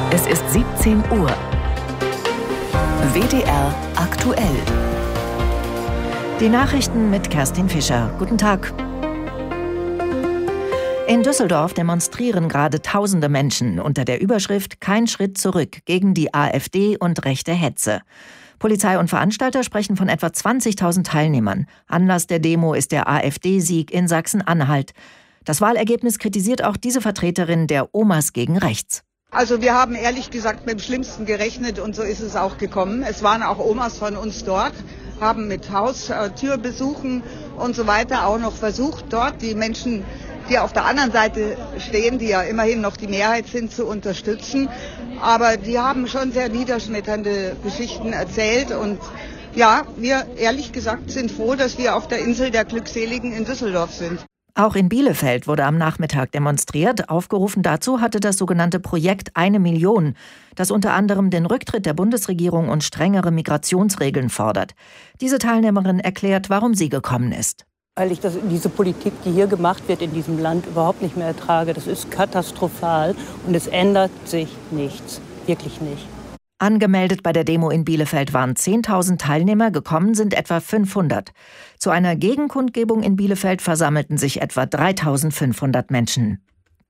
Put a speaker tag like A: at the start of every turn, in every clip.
A: Es ist 17 Uhr. WDR aktuell.
B: Die Nachrichten mit Kerstin Fischer. Guten Tag. In Düsseldorf demonstrieren gerade tausende Menschen unter der Überschrift »Kein Schritt zurück« gegen die AfD und rechte Hetze. Polizei und Veranstalter sprechen von etwa 20.000 Teilnehmern. Anlass der Demo ist der AfD-Sieg in Sachsen-Anhalt. Das Wahlergebnis kritisiert auch diese Vertreterin der Omas gegen rechts.
C: Also wir haben ehrlich gesagt mit dem Schlimmsten gerechnet und so ist es auch gekommen. Es waren auch Omas von uns dort, haben mit Haustürbesuchen und so weiter auch noch versucht, dort die Menschen, die auf der anderen Seite stehen, die ja immerhin noch die Mehrheit sind, zu unterstützen. Aber die haben schon sehr niederschmetternde Geschichten erzählt und ja, wir ehrlich gesagt sind froh, dass wir auf der Insel der Glückseligen in Düsseldorf sind.
B: Auch in Bielefeld wurde am Nachmittag demonstriert. Aufgerufen dazu hatte das sogenannte Projekt 1 Million, das unter anderem den Rücktritt der Bundesregierung und strengere Migrationsregeln fordert. Diese Teilnehmerin erklärt, warum sie gekommen ist.
D: Weil ich diese Politik, die hier gemacht wird in diesem Land, überhaupt nicht mehr ertrage. Das ist katastrophal und es ändert sich nichts, wirklich nicht.
B: Angemeldet bei der Demo in Bielefeld waren 10.000 Teilnehmer, gekommen sind etwa 500. Zu einer Gegenkundgebung in Bielefeld versammelten sich etwa 3.500 Menschen.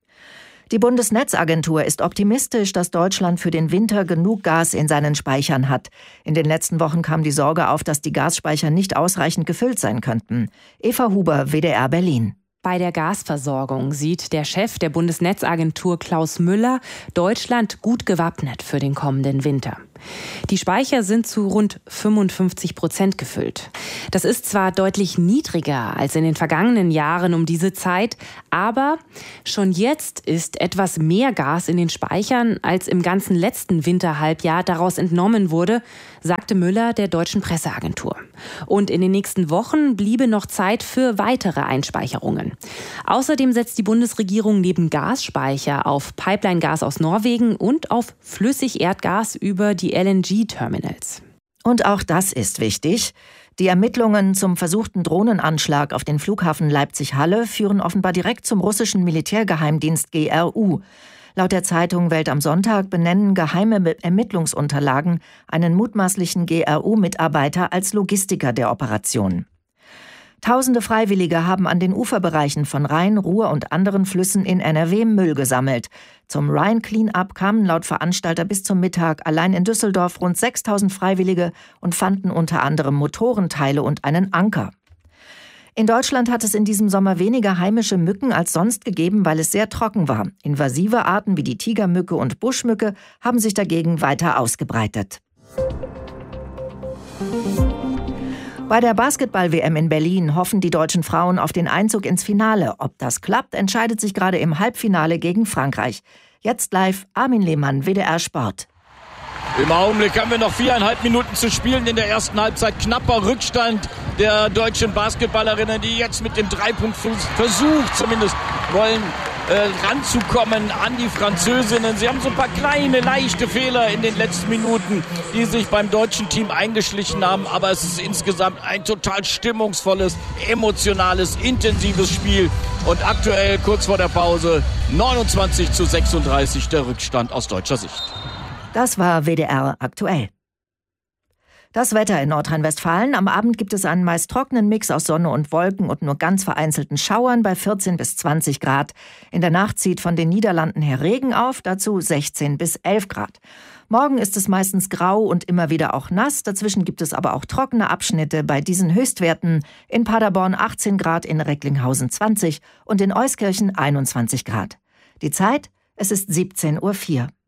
B: Die Bundesnetzagentur ist optimistisch, dass Deutschland für den Winter genug Gas in seinen Speichern hat. In den letzten Wochen kam die Sorge auf, dass die Gasspeicher nicht ausreichend gefüllt sein könnten. Eva Huber, WDR Berlin.
E: Bei der Gasversorgung sieht der Chef der Bundesnetzagentur Klaus Müller Deutschland gut gewappnet für den kommenden Winter. Die Speicher sind zu rund 55% gefüllt. Das ist zwar deutlich niedriger als in den vergangenen Jahren um diese Zeit, aber schon jetzt ist etwas mehr Gas in den Speichern, als im ganzen letzten Winterhalbjahr daraus entnommen wurde, sagte Müller der deutschen Presseagentur. Und in den nächsten Wochen bliebe noch Zeit für weitere Einspeicherungen. Außerdem setzt die Bundesregierung neben Gasspeicher auf Pipeline-Gas aus Norwegen und auf Flüssigerdgas über die LNG-Terminals.
B: Und auch das ist wichtig. Die Ermittlungen zum versuchten Drohnenanschlag auf den Flughafen Leipzig-Halle führen offenbar direkt zum russischen Militärgeheimdienst GRU. Laut der Zeitung Welt am Sonntag benennen geheime Ermittlungsunterlagen einen mutmaßlichen GRU-Mitarbeiter als Logistiker der Operation. Tausende Freiwillige haben an den Uferbereichen von Rhein, Ruhr und anderen Flüssen in NRW Müll gesammelt. Zum Rhine Cleanup kamen laut Veranstalter bis zum Mittag allein in Düsseldorf rund 6.000 Freiwillige und fanden unter anderem Motorenteile und einen Anker. In Deutschland hat es in diesem Sommer weniger heimische Mücken als sonst gegeben, weil es sehr trocken war. Invasive Arten wie die Tigermücke und Buschmücke haben sich dagegen weiter ausgebreitet. Bei der Basketball-WM in Berlin hoffen die deutschen Frauen auf den Einzug ins Finale. Ob das klappt, entscheidet sich gerade im Halbfinale gegen Frankreich. Jetzt live Armin Lehmann, WDR Sport.
F: Im Augenblick haben wir noch 4,5 Minuten zu spielen in der ersten Halbzeit. Knapper Rückstand der deutschen Basketballerinnen, die jetzt mit dem Dreipunktversuch zumindest wollen ranzukommen an die Französinnen. Sie haben so ein paar kleine, leichte Fehler in den letzten Minuten, die sich beim deutschen Team eingeschlichen haben. Aber es ist insgesamt ein total stimmungsvolles, emotionales, intensives Spiel. Und aktuell, kurz vor der Pause, 29:36 der Rückstand aus deutscher Sicht.
B: Das war WDR aktuell. Das Wetter in Nordrhein-Westfalen. Am Abend gibt es einen meist trockenen Mix aus Sonne und Wolken und nur ganz vereinzelten Schauern bei 14 bis 20 Grad. In der Nacht zieht von den Niederlanden her Regen auf, dazu 16 bis 11 Grad. Morgen ist es meistens grau und immer wieder auch nass. Dazwischen gibt es aber auch trockene Abschnitte bei diesen Höchstwerten. In Paderborn 18 Grad, in Recklinghausen 20 und in Euskirchen 21 Grad. Die Zeit, es ist 17:04 Uhr.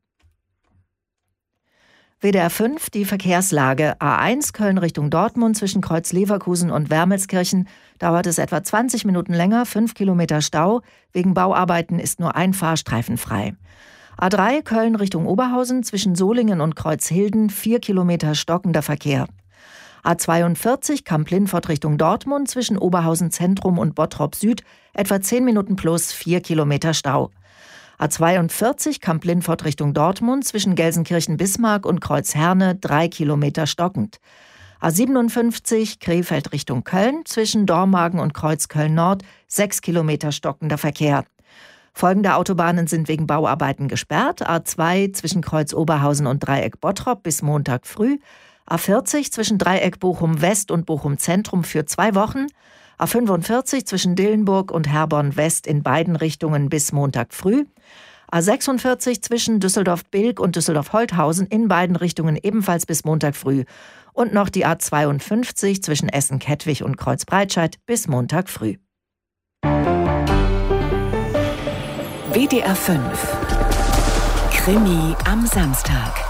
B: WDR 5, die Verkehrslage. A1 Köln Richtung Dortmund zwischen Kreuz Leverkusen und Wermelskirchen dauert es etwa 20 Minuten länger, 5 Kilometer Stau. Wegen Bauarbeiten ist nur ein Fahrstreifen frei. A3 Köln Richtung Oberhausen zwischen Solingen und Kreuzhilden 4 Kilometer stockender Verkehr. A42 Kamp-Lintfort Richtung Dortmund zwischen Oberhausen Zentrum und Bottrop Süd etwa 10 Minuten plus 4 Kilometer Stau. A42 Kamp-Lintfort Richtung Dortmund zwischen Gelsenkirchen-Bismarck und Kreuzherne 3 Kilometer stockend. A57 Krefeld Richtung Köln zwischen Dormagen und Kreuz Köln-Nord 6 Kilometer stockender Verkehr. Folgende Autobahnen sind wegen Bauarbeiten gesperrt: A2 zwischen Kreuz Oberhausen und Dreieck Bottrop bis Montag früh, A40 zwischen Dreieck Bochum West und Bochum Zentrum für 2 Wochen, A45 zwischen Dillenburg und Herborn West in beiden Richtungen bis Montag früh, A46 zwischen Düsseldorf-Bilk und Düsseldorf-Holthausen in beiden Richtungen ebenfalls bis Montag früh und noch die A52 zwischen Essen-Kettwig und Kreuzbreitscheid bis Montag früh.
A: WDR 5 Krimi am Samstag.